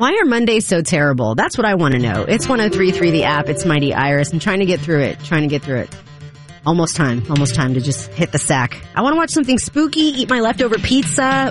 Why are Mondays so terrible? That's what I want to know. It's 103.3 the app. It's Mighty Iris. I'm trying to get through it. Almost time to just hit the sack. I want to watch something spooky, eat my leftover pizza,